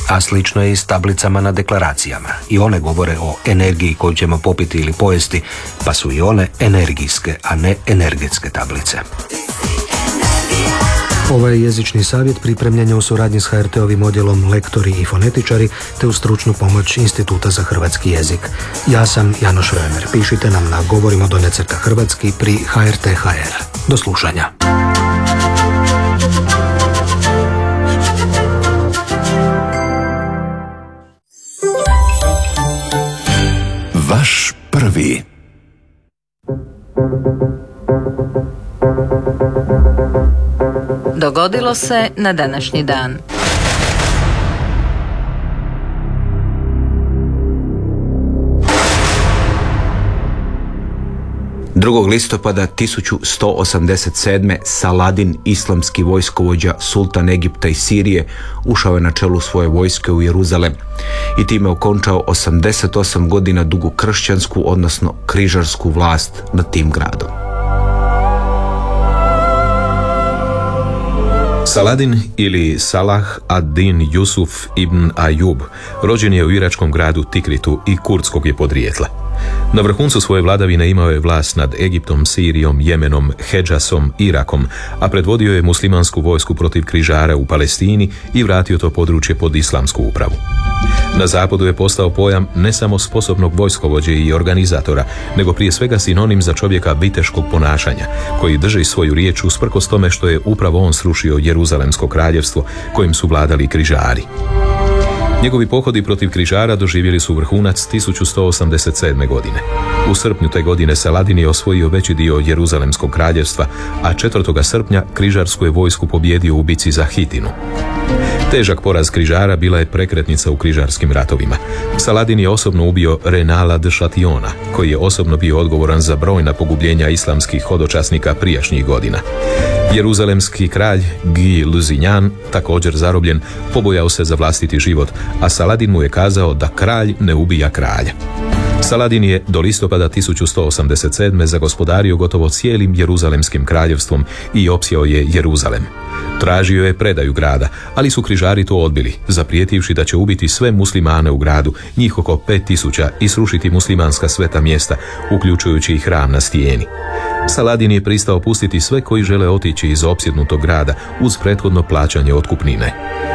A slično je i s tablicama na deklaracijama. I one govore o energiji koju ćemo popiti ili pojesti, pa su i one energijske, a ne energetske tablice. Ovaj jezični savjet pripremljen je u suradnji s HRT-ovim odjelom Lektori i fonetičari te uz stručnu pomoć Instituta za hrvatski jezik. Ja sam Janoš Vremer. Pišite nam na govorimo_hrvatski pri HRT.hr. Do slušanja. Vaš prvi. Dogodilo se na današnji dan. Drugog listopada 1187. Saladin, islamski vojskovođa, sultan Egipta i Sirije, ušao je na čelu svoje vojske u Jeruzalem i time okončao 88 godina dugu kršćansku, odnosno križarsku vlast nad tim gradom. Saladin ili Salah ad-Din Jusuf ibn Ajub rođen je u iračkom gradu Tikritu i kurdskog je podrijetla. Na vrhuncu svoje vladavine imao je vlast nad Egiptom, Sirijom, Jemenom, Hedžasom, Irakom, a predvodio je muslimansku vojsku protiv križara u Palestini i vratio to područje pod islamsku upravu. Na zapadu je postao pojam ne samo sposobnog vojskovođe i organizatora, nego prije svega sinonim za čovjeka viteškog ponašanja, koji drži svoju riječ usprkos tome što je upravo on srušio Jeruzalemsko kraljevstvo kojim su vladali križari. Njegovi pohodi protiv križara doživjeli su vrhunac 1187. godine. U srpnju te godine Saladin je osvojio veći dio Jeruzalemskog kraljevstva, a 4. srpnja križarsku je vojsku pobjedio u bici za Hitinu. Težak poraz križara bila je prekretnica u križarskim ratovima. Saladin je osobno ubio Renala de Chationa, koji je osobno bio odgovoran za brojna pogubljenja islamskih hodočasnika prijašnjih godina. Jeruzalemski kralj Guy Lusignan, također zarobljen, pobojao se za vlastiti život, a Saladin mu je kazao da kralj ne ubija kralja. Saladin je do listopada 1187. zagospodario gotovo cijelim Jeruzalemskim kraljevstvom i opsjeo je Jeruzalem. Tražio je predaju grada, ali su križari to odbili, zaprijetivši da će ubiti sve muslimane u gradu, njih oko 5000, i srušiti muslimanska sveta mjesta, uključujući i hram na Stijeni. Saladin je pristao pustiti sve koji žele otići iz opsjednutog grada uz prethodno plaćanje otkupnine.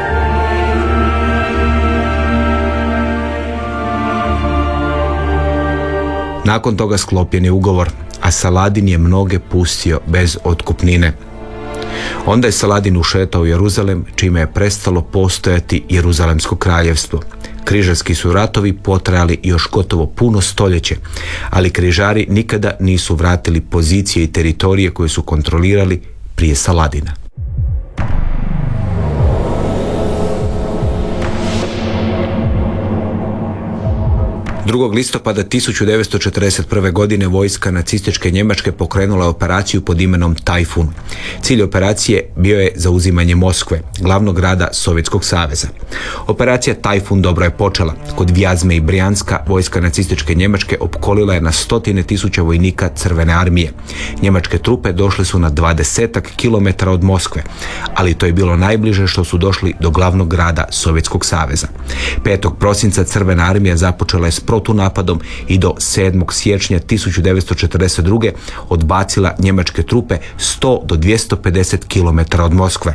Nakon toga sklopljen je ugovor, a Saladin je mnoge pustio bez otkupnine. Onda je Saladin ušetao u Jeruzalem, čime je prestalo postojati Jeruzalemsko kraljevstvo. Križarski su ratovi potrajali još gotovo puno stoljeće, ali križari nikada nisu vratili pozicije i teritorije koje su kontrolirali prije Saladina. 2. listopada 1941. godine vojska nacističke Njemačke pokrenula je operaciju pod imenom Tajfun. Cilj operacije bio je zauzimanje Moskve, glavnog grada Sovjetskog saveza. Operacija Tajfun dobro je počela. Kod Vjazme i Brijanska vojska nacističke Njemačke opkolila je na 100.000 vojnika Crvene armije. Njemačke trupe došle su na 20 kilometara od Moskve, ali to je bilo najbliže što su došli do glavnog grada Sovjetskog saveza. 5. prosinca Crvena armija započela je s protunapadom i do 7. siječnja 1942. odbacila njemačke trupe 100 do 250 km od Moskve.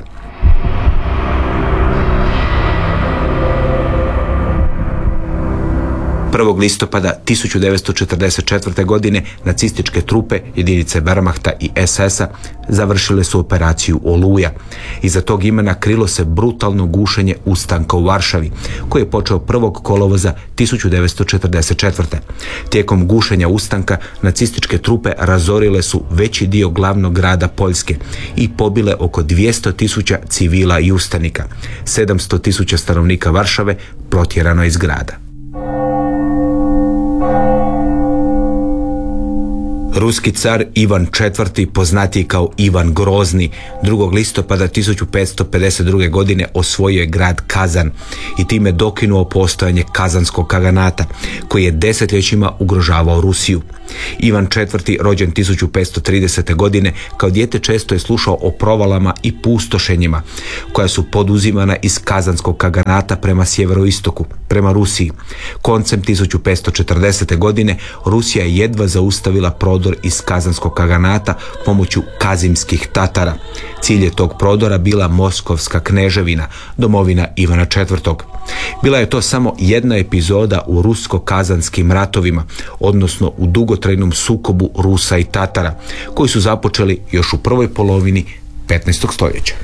Listopada 1944. godine nacističke trupe, jedinice Wehrmachta i SS-a završile su operaciju Oluja. Iza tog imena krilo se brutalno gušenje ustanka u Varšavi, koji je počeo 1. kolovoza 1944. Tijekom gušenja ustanka nacističke trupe razorile su veći dio glavnog grada Poljske i pobile oko 200.000 civila i ustanika. 700.000 stanovnika Varšave protjerano je iz grada. Ruski car Ivan IV, poznatiji kao Ivan Grozni, 2. listopada 1552. godine osvojio je grad Kazan i time dokinuo postojanje Kazanskog kaganata, koji je desetljećima ugrožavao Rusiju. Ivan IV, rođen 1530. godine, kao dijete često je slušao o provalama i pustošenjima koja su poduzimana iz Kazanskog kaganata prema sjeveroistoku, prema Rusiji. Koncem 1540. godine Rusija je jedva zaustavila prodor iz Kazanskog kaganata pomoću kazimskih Tatara. Cilj je tog prodora bila Moskovska kneževina, domovina Ivana IV. Bila je to samo jedna epizoda u rusko-kazanskim ratovima, odnosno u dugotrajnom sukobu Rusa i Tatara, koji su započeli još u prvoj polovini 15. stoljeća.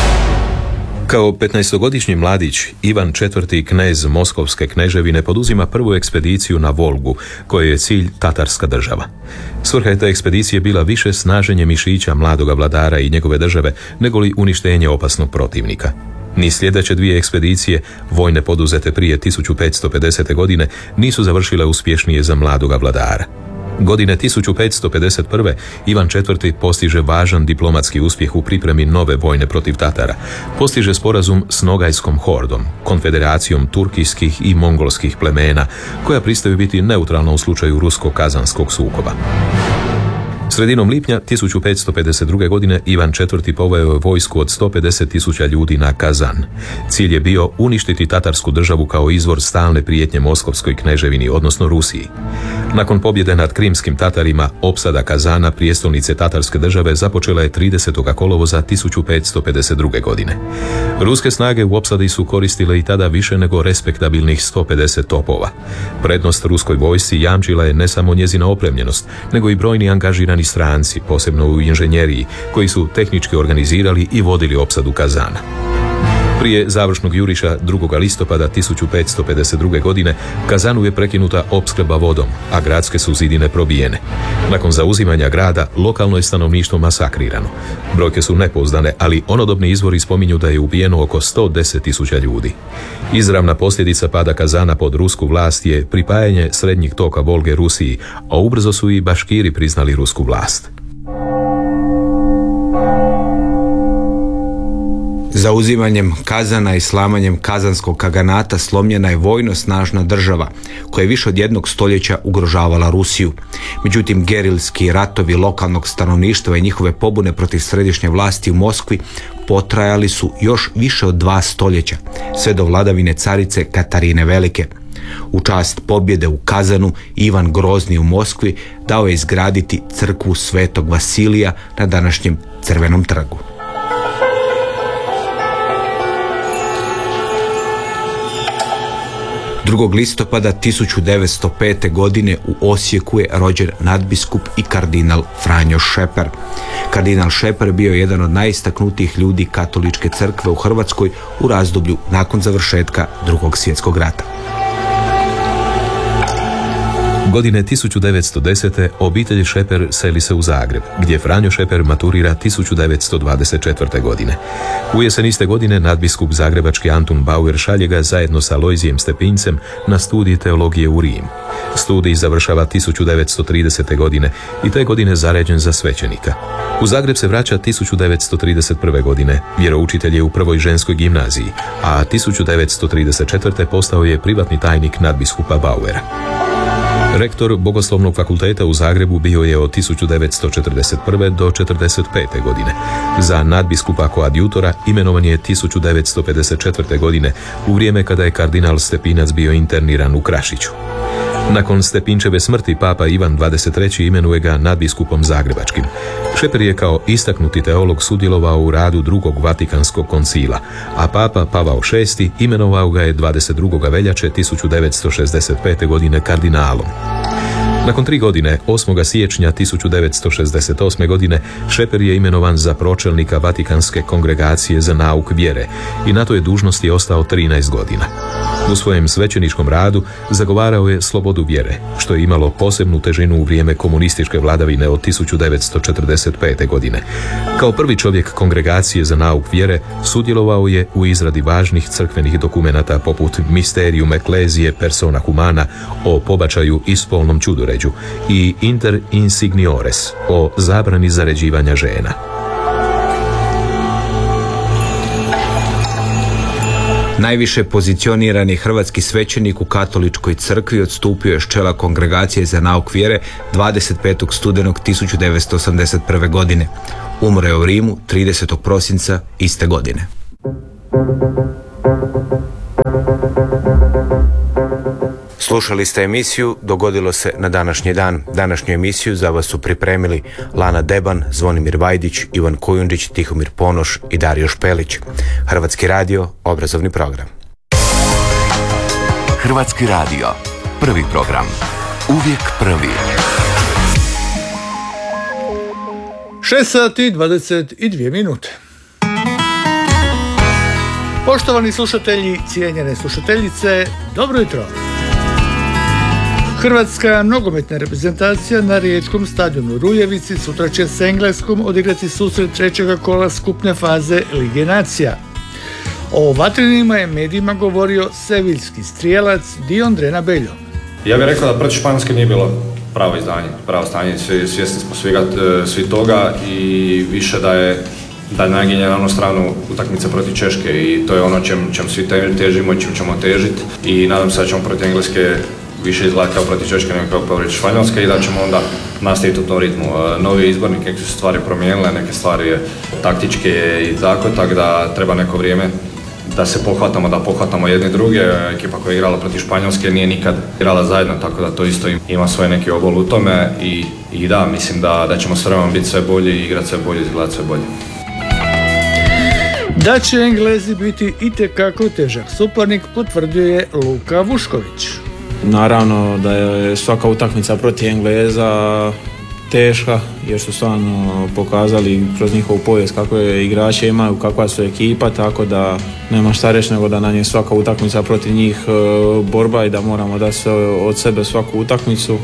Kao 15-godišnji mladić, Ivan IV. Knez Moskovske kneževine poduzima prvu ekspediciju na Volgu, kojoj je cilj tatarska država. Svrha je te ekspedicije bila više snaženje mišića mladoga vladara i njegove države, negoli uništenje opasnog protivnika. Ni sljedeće dvije ekspedicije, vojne poduzete prije 1550. godine, nisu završile uspješnije za mladoga vladara. Godine 1551. Ivan IV. Postiže važan diplomatski uspjeh u pripremi nove vojne protiv Tatara. Postiže sporazum s Nogajskom hordom, konfederacijom turkijskih i mongolskih plemena, koja pristaju biti neutralna u slučaju rusko-kazanskog sukoba. Sredinom lipnja 1552. godine Ivan IV. Poveo je vojsku od 150.000 ljudi na Kazan. Cilj je bio uništiti tatarsku državu kao izvor stalne prijetnje Moskovskoj kneževini, odnosno Rusiji. Nakon pobjede nad krimskim Tatarima, opsada Kazana, prijestolnice tatarske države, započela je 30. kolovoza 1552. godine. Ruske snage u opsadi su koristile i tada više nego respektabilnih 150 topova. Prednost ruskoj vojsci jamčila je ne samo njezina opremljenost, nego i brojni angažirani stranci, posebno u inženjeriji, koji su tehnički organizirali i vodili opsadu Kazana. Prije završnog juriša 2. listopada 1552. godine Kazanu je prekinuta opskrba vodom, a gradske su zidine probijene. Nakon zauzimanja grada, lokalno je stanovništvo masakrirano. Brojke su nepouzdane, ali onodobni izvori spominju da je ubijeno oko 110.000 ljudi. Izravna posljedica pada Kazana pod rusku vlast je pripajanje srednjih toka Volge Rusiji, a ubrzo su i Baškiri priznali rusku vlast. Zauzimanjem Kazana i slamanjem Kazanskog kaganata slomljena je vojno snažna država koja je više od jednog stoljeća ugrožavala Rusiju. Međutim, gerilski ratovi lokalnog stanovništva i njihove pobune protiv središnje vlasti u Moskvi potrajali su još više od 2 stoljeća, sve do vladavine carice Katarine Velike. U čast pobjede u Kazanu, Ivan Grozni u Moskvi dao je izgraditi crkvu Svetog Vasilija na današnjem Crvenom trgu. 2. listopada 1905. godine u Osijeku je rođen nadbiskup i kardinal Franjo Šeper. Kardinal Šeper bio je jedan od najistaknutijih ljudi katoličke crkve u Hrvatskoj u razdoblju nakon završetka Drugog svjetskog rata. Godine 1910. obitelj Šeper seli se u Zagreb, gdje Franjo Šeper maturira 1924. godine. U jesen iste godine nadbiskup zagrebački Antun Bauer šalje ga zajedno sa Lojzijem Stepincem na studij teologije u Rim. Studij završava 1930. godine i te godine zaređen za svećenika. U Zagreb se vraća 1931. godine, vjeroučitelj je u prvoj ženskoj gimnaziji, a 1934. postao je privatni tajnik nadbiskupa Bauera. Rektor Bogoslovnog fakulteta u Zagrebu bio je od 1941. do 1945. godine. Za nadbiskupa koadjutora imenovan je 1954. godine, u vrijeme kada je kardinal Stepinac bio interniran u Krašiću. Nakon Stepinčeve smrti papa Ivan XXIII imenuje ga nadbiskupom zagrebačkim. Šeper je kao istaknuti teolog sudjelovao u radu Drugog Vatikanskog koncila, a papa Pavao VI imenovao ga je 22. veljače 1965. godine kardinalom. Nakon 3 godine, 8. siječnja 1968. godine, Šeper je imenovan za pročelnika Vatikanske kongregacije za nauk vjere i na toj dužnosti ostao 13 godina. U svojem svećeničkom radu zagovarao je slobodu vjere, što je imalo posebnu težinu u vrijeme komunističke vladavine od 1945. godine. Kao prvi čovjek Kongregacije za nauk vjere sudjelovao je u izradi važnih crkvenih dokumenata poput Mysterium Ecclesiae Persona Humana o pobačaju i spolnom čudoređu i Inter Insignores o zabrani zaređivanja žena. Najviše pozicionirani hrvatski svećenik u katoličkoj crkvi odstupio je s čela Kongregacije za nauk vjere 25. studenog 1981. godine. Umro je u Rimu 30. prosinca iste godine. Slušali ste emisiju Dogodilo se na današnji dan. Današnju emisiju za vas su pripremili Lana Deban, Zvonimir Vajdić, Ivan Kujundžić, Tihomir Ponoš i Dario Špelić. Hrvatski radio, obrazovni program. Hrvatski radio, prvi program. Uvijek prvi. 6 sati 22 minute. Poštovani slušatelji, cijenjene slušateljice, dobro jutro. Hrvatska nogometna reprezentacija na riječkom stadionu Rujevici sutra će s Engleskom odigrati susret trećega kola skupne faze Lige nacija. O vatrenima je medijima govorio seviljski strijelac Diondrena Beljo. Ja bih rekao da protiv Španjolske nije bilo pravo izdanje, pravo stanje, svjesni smo svi toga i više da je naginje na onu stranu utakmice protiv Češke i to je ono čem svi težimo i čem ćemo težiti i nadam se da ćemo protiv Engleske više izgledati kao protiv Češke nego kao protiv Španjolske i da ćemo onda nastaviti u tom ritmu. Novi izbornik, neke su stvari promijenile, neke stvari taktičke i tako da treba neko vrijeme da se pohvatamo jedni druge. Ekipa koja je igrala protiv Španjolske nije nikad igrala zajedno, tako da to isto ima svoj neki obol u tome i da, mislim da ćemo s vremenom biti sve bolji, igrati sve bolje, izgledati sve bolje. Da će Englezi biti itekako težak suparnik, potvrdio je Luka Vušković. Naravno da je svaka utakmica protiv Engleza teška, jer su stvarno pokazali kroz njihovu povijest kakve igrače imaju, kakva su ekipa, tako da nema šta reći nego da nam je svaka utakmica protiv njih borba i da moramo dati sve od sebe svaku utakmicu.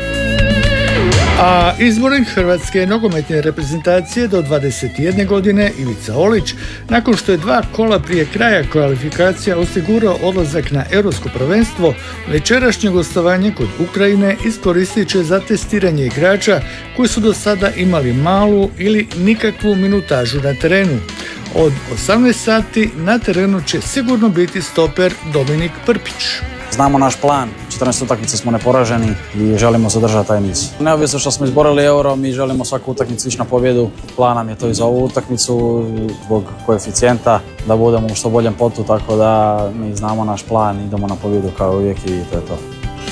A izbornik Hrvatske nogometne reprezentacije do 21 godine Ivica Olić, nakon što je 2 kola prije kraja kvalifikacija osigurao odlazak na europsko prvenstvo, večerašnje gostovanje kod Ukrajine iskoristit će za testiranje igrača koji su do sada imali malu ili nikakvu minutažu na terenu. Od 18 sati na terenu će sigurno biti stoper Dominik Prpić. Znamo naš plan, 14 utakmica smo neporaženi i želimo zadržati taj niz. Neovisno što smo izborili euro, mi želimo svaku utakmicu ići na pobjedu. Plan nam je to i za ovu utakmicu, zbog koeficijenta, da budemo u što boljem potu, tako da mi znamo naš plan, idemo na pobjedu kao uvijek i to je to.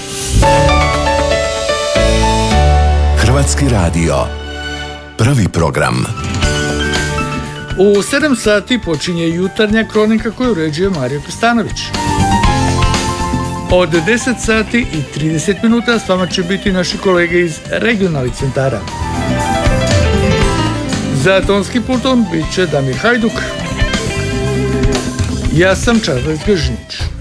Hrvatski radio, prvi program. U 7 sati počinje jutarnja kronika koju uređuje Mario Kostanović. Od 10 sati i 30 minuta s vama će biti naši kolege iz regionalnih centara. Za tonskim pultom bit će Damir Hajduk. Ja sam Čarles Gržinić.